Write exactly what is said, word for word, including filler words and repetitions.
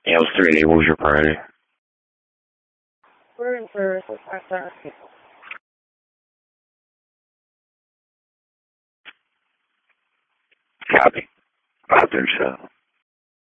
Yeah, it was three eight. What was your priority? We're in service with five star. Copy. five thirty-seven.